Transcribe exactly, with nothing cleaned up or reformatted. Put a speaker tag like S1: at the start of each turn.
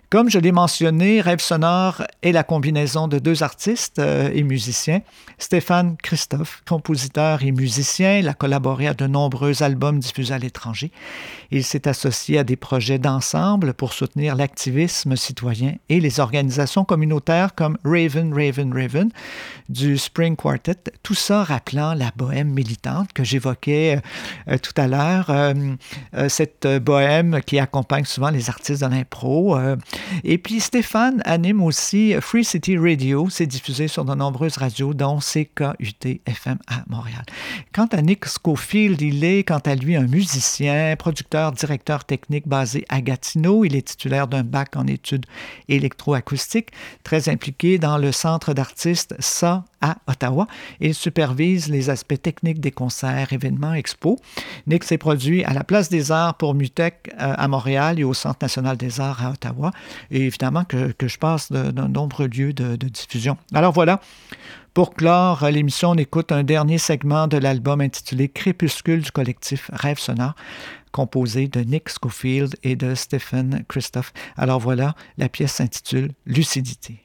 S1: Comme je l'ai mentionné, Rêve sonore est la combinaison de deux artistes euh, et musiciens. Stéphane Christophe, compositeur et musicien, il a collaboré à de nombreux albums diffusés à l'étranger. Il s'est associé à des projets d'ensemble pour soutenir l'activisme citoyen et les organisations communautaires comme Raven, Raven, Raven du Spring Quartet, tout ça rappelant la bohème militante que j'évoquais euh, tout à l'heure, euh, euh, cette bohème qui accompagne souvent les artistes de l'impro. Euh, et puis Stéphane anime aussi Free City Radio, c'est diffusé sur de nombreuses radios, dont C K U T F M à Montréal. Quant à Nick Schofield, il est quant à lui un musicien, producteur, directeur technique basé à Gatineau. Il est titulaire d'un bac en études électroacoustiques, très impliqué dans le centre d'artistes S A à Ottawa. Il supervise les aspects techniques des concerts, événements, expos. Nick s'est produit à la Place des Arts pour Mutec euh, à Montréal et au Centre national des arts à Ottawa. Et évidemment que, que je passe de, de nombreux lieux de, de diffusion. Alors voilà, pour clore l'émission, on écoute un dernier segment de l'album intitulé Crépuscule du collectif Rêve sonore, composé de Nick Schofield et de Stéphane Christophe. Alors voilà, la pièce s'intitule Lucidité.